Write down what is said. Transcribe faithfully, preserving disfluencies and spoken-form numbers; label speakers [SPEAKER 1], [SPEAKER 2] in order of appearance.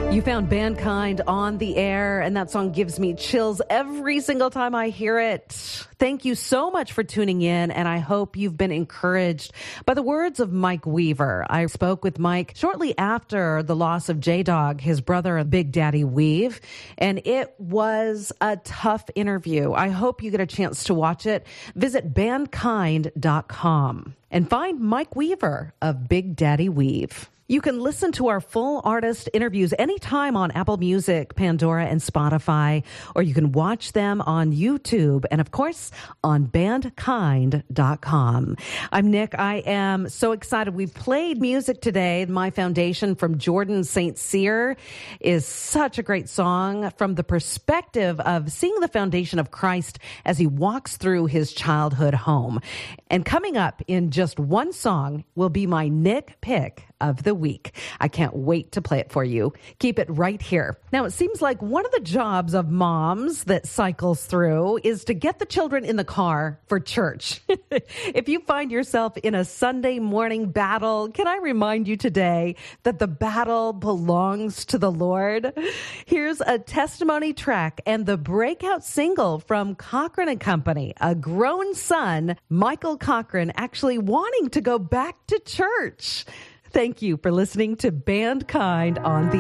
[SPEAKER 1] You found Bandkind on the air, and that song gives me chills every single time I hear it. Thank you so much for tuning in, and I hope you've been encouraged by the words of Mike Weaver. I spoke with Mike shortly after the loss of J-Dog, his brother, Big Daddy Weave, and it was a tough interview. I hope you get a chance to watch it. Visit bandkind dot com and find Mike Weaver of Big Daddy Weave. You can listen to our full artist interviews anytime on Apple Music, Pandora, and Spotify, or you can watch them on YouTube and, of course, on bandkind dot com. I'm Nick. I am so excited. We've played music today. My Foundation from Jordan Saint Cyr is such a great song from the perspective of seeing the foundation of Christ as he walks through his childhood home. And coming up in just one song will be my Nick pick of the week. I can't wait to play it for you. Keep it right here. Now, it seems like one of the jobs of moms that cycles through is to get the children in the car for church. If you find yourself in a Sunday morning battle, can I remind you today that the battle belongs to the Lord? Here's a testimony track and the breakout single from Cochran and Company, a grown son, Michael Cochran, actually wanting to go back to church. Thank you for listening to Bandkind on the